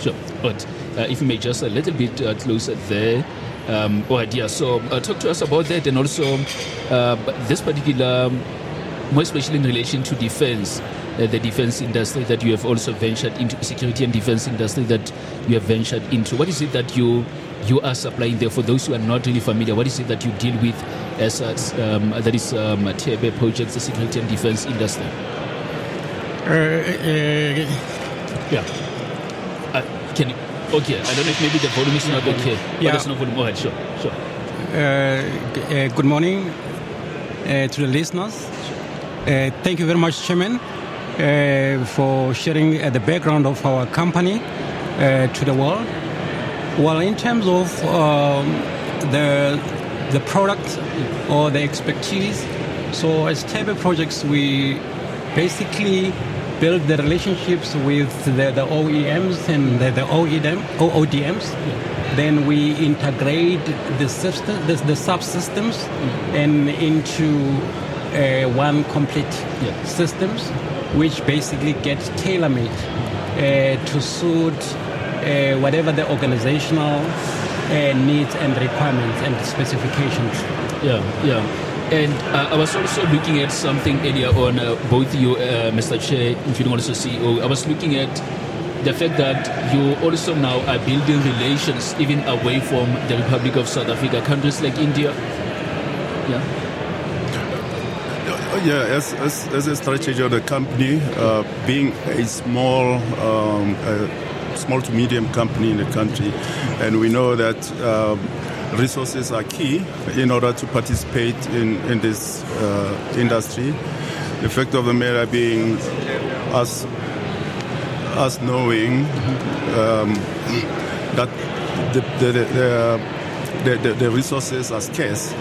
Sure. But if you may just a little bit closer there. So talk to us about that, and also this particular, more especially in relation to defense, the defense industry that you have also ventured into, security and defense industry that you have ventured into. What is it that you are supplying there? For those who are not really familiar, what is it that you deal with as that is Thebe Projects, the security and defense industry? Can you? Okay, I don't know if maybe the volume is not okay. Yeah. There's no volume. All right, sure. Good morning to the listeners. Thank you very much, Chairman, for sharing the background of our company to the world. Well, in terms of the product or the expertise, so as Thebe Projects, we basically build the relationships with the OEMs and the ODMs. Then we integrate the subsystems and into one complete systems, which basically get tailor-made to suit whatever the organizational needs and requirements and specifications. Yeah. And I was also looking at something earlier on, both you, Mr. Chair, including also CEO. I was looking at the fact that you also now are building relations even away from the Republic of South Africa, countries like India. As a strategy of the company, being a small to medium company in the country, and we know that resources are key in order to participate in this industry. The fact of the matter being, us knowing that the resources are scarce,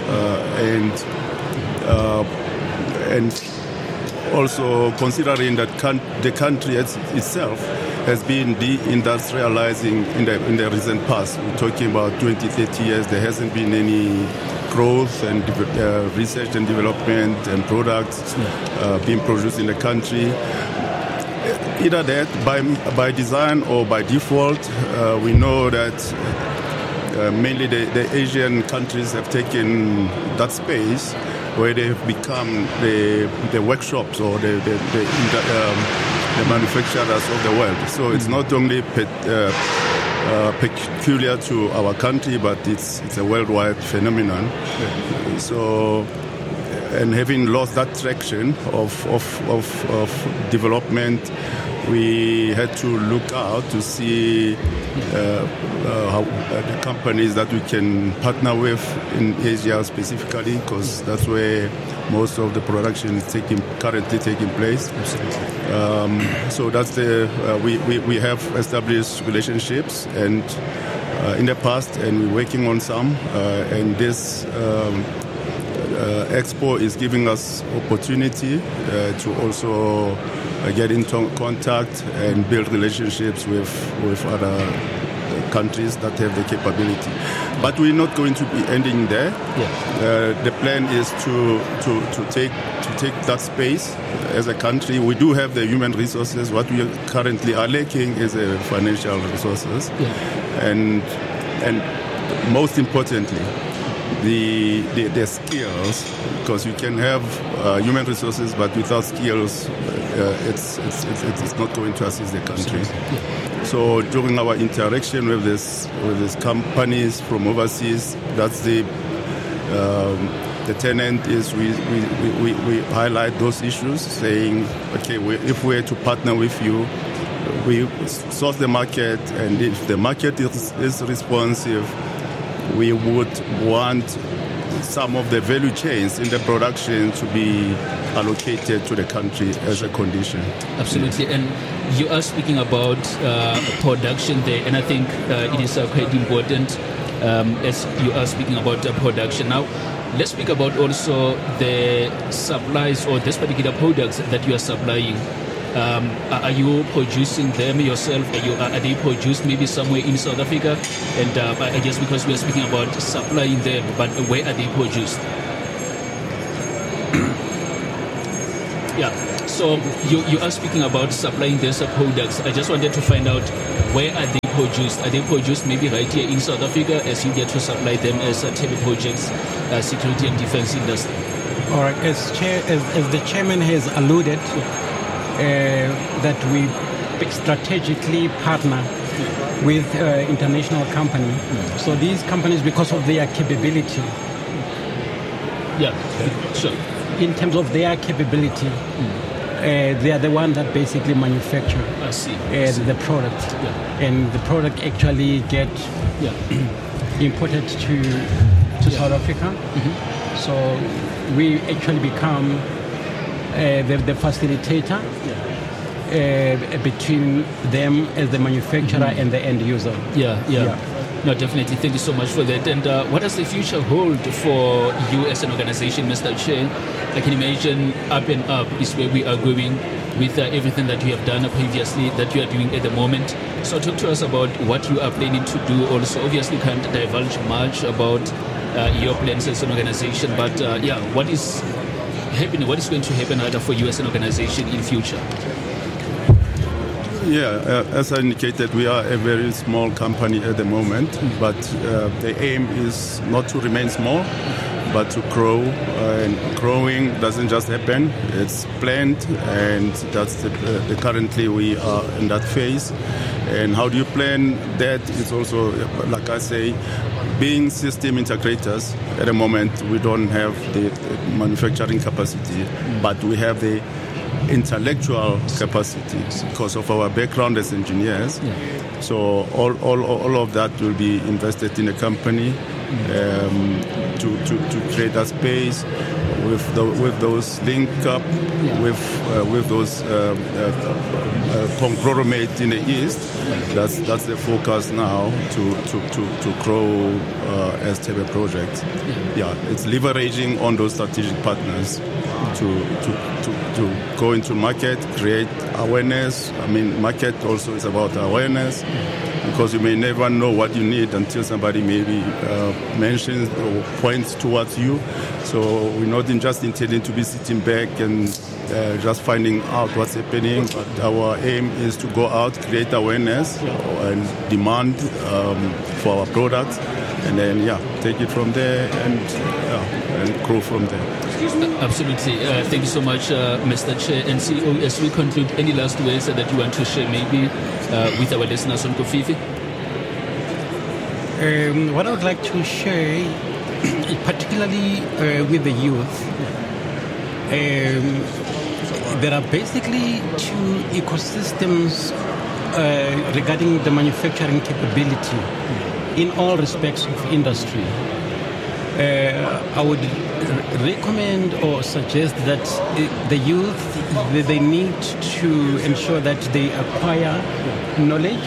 and also considering that the country itself has been deindustrializing in the recent past. We're talking about 20, 30 years. There hasn't been any growth and research and development and products being produced in the country. Either that, by design or by default, we know that mainly the Asian countries have taken that space where they have become the workshops or the manufacturers of the world. So it's not only peculiar to our country, but it's a worldwide phenomenon. So, and having lost that traction of development, we had to look out to see how the companies that we can partner with in Asia specifically, because that's where most of the production is currently taking place. So that's we have established relationships and in the past, and we're working on some. And this Expo is giving us opportunity to also get into contact and build relationships with other countries that have the capability. But we're not going to be ending there. The plan is to take that space as a country. We do have the human resources. What we currently are lacking is financial resources, and most importantly, the skills, because you can have human resources, but without skills, it's not going to assist the country. So during our interaction with these companies from overseas, that's the tenant is we highlight those issues, saying, okay, if we're to partner with you, we source the market, and if the market is responsive, we would want some of the value chains in the production to be allocated to the country as a condition. Absolutely. And you are speaking about production there, and I think it is quite important as you are speaking about production. Now, let's speak about also the supplies or this particular products that you are supplying. Are you producing them yourself? Are they produced maybe somewhere in South Africa? And I guess because we are speaking about supplying them, but where are they produced? So you are speaking about supplying these products. I just wanted to find out, where are they produced? Are they produced maybe right here in South Africa as you get to supply them as Tebe Projects, security and defense industry? All right, as the chairman has alluded, that we strategically partner with international company. So these companies, because of their capability, sure. In terms of their capability, they are the one that basically manufacture the product, and the product actually get imported to South Africa. So we actually become the facilitator between them as the manufacturer and the end user. No, definitely. Thank you so much for that. And what does the future hold for you as an organization, Mr. Chair? I can imagine up and up is where we are going with everything that you have done previously, that you are doing at the moment. So talk to us about what you are planning to do. Also, obviously, you can't divulge much about your plans as an organization, but what is happening? What is going to happen rather for you as an organization in future? As I indicated, we are a very small company at the moment, but the aim is not to remain small, but to grow. And growing doesn't just happen; it's planned, and that's currently we are in that phase. And how do you plan that? It's also, like I say, being system integrators. At the moment, we don't have the manufacturing capacity, but we have the intellectual capacity because of our background as engineers. So all of that will be invested in a company to create a space with those link up with those conglomerate in the east. That's the focus now to grow as Tebe Project. It's leveraging on those strategic partners to go into market, create awareness. I mean, market also is about awareness, because you may never know what you need until somebody maybe mentions or points towards you. So we're not just intending to be sitting back and just finding out what's happening, but our aim is to go out, create awareness and demand for our products, and then take it from there and grow from there. Absolutely. Thank you so much, Mr. Chair and CEO. As we conclude, any last words that you want to share maybe with our listeners on Kofifi? What I would like to share, particularly with the youth, there are basically two ecosystems regarding the manufacturing capability in all respects of industry. I would recommend or suggest that the youth, they need to ensure that they acquire knowledge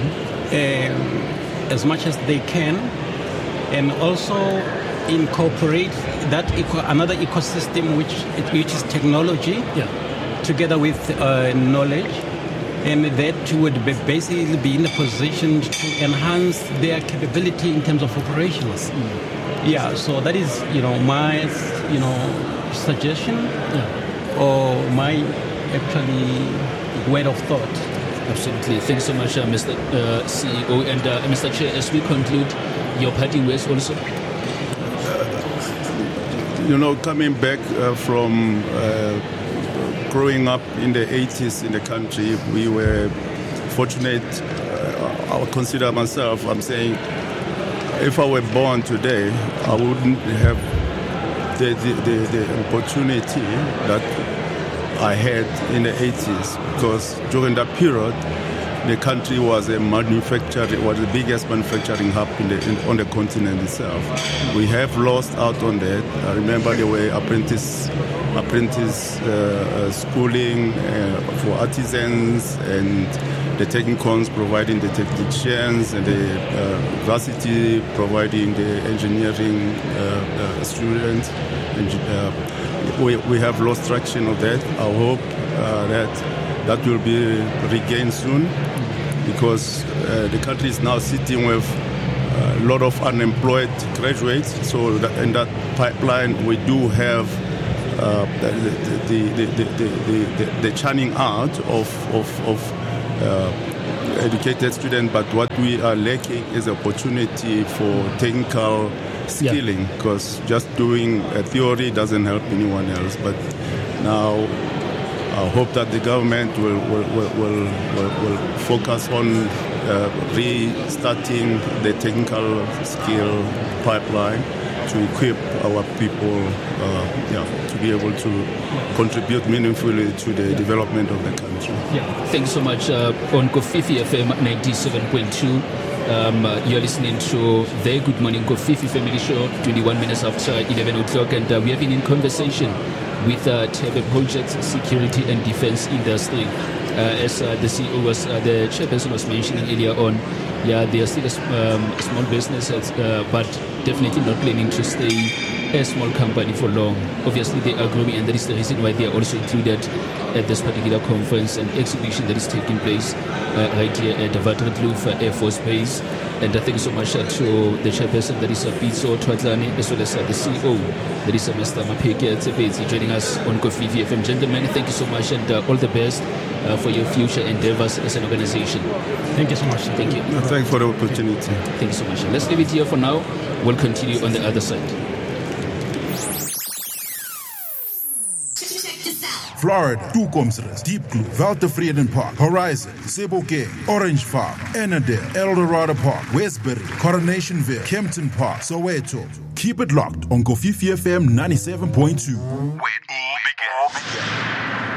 as much as they can, and also incorporate that another ecosystem which is technology together with knowledge, and that would basically be in a position to enhance their capability in terms of operations. So that is, my, suggestion or my actually word of thought. Absolutely. Thanks so much, Mr. CEO. And Mr. Chair, as we conclude, your parting words also? Coming back from growing up in the 80s in the country, we were fortunate. I would consider myself, I'm saying, if I were born today, I wouldn't have the opportunity that I had in the 80s, because during that period, the country was the biggest manufacturing hub on the continent itself. We have lost out on that. I remember there were apprentice schooling for artisans, and the technicons providing the technicians, and the varsity providing the engineering students. We have lost traction of that. I hope that will be regained soon, because the country is now sitting with a lot of unemployed graduates. So in that pipeline, we do have the churning out of educated students, but what we are lacking is opportunity for technical skilling, because just doing a theory doesn't help anyone else. But now I hope that the government will focus on restarting the technical skill pipeline to equip our people to be able to contribute meaningfully to the development of the country. Thanks so much. On Kofifi FM 97.2, you're listening to the Good Morning Kofifi Family Show, 21 minutes after 11 o'clock, and we have been in conversation with Thebe Projects, Security and Defense Industry. As the CEO was, the chairperson was mentioning earlier on, they are still a small business, but definitely not planning to stay a small company for long. Obviously, they are growing, and that is the reason why they are also included at this particular conference and exhibition that is taking place right here at the Waterkloof Air Force Base. And thank you so much to the chairperson, that is Pitso Twadlani, as well as the CEO, that is Mr. Mapeke Tsepetsi, joining us on Kofifi FM. Gentlemen, thank you so much, and all the best for your future endeavors as an organization. Thank you so much. Thank you. Thank you for the opportunity. Thank you so much. Let's leave it here for now. We'll continue on the other side. Florida, Toekomsrus, Deep Blue, Waltevreden Park, Horizon, Sebokeng, Orange Farm, Ennerdale, Eldorado Park, Westbury, Coronationville, Kempton Park, Soweto. Keep it locked on Kofifi FM 97.2. Where it all began.